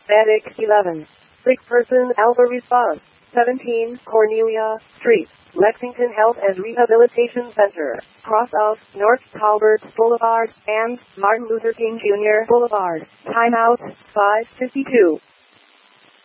Medic 11. Sick person Alpha response. 17 Cornelia Street, Lexington Health and Rehabilitation Center, cross of North Talbot Boulevard and Martin Luther King Jr. Boulevard. Timeout 5:52.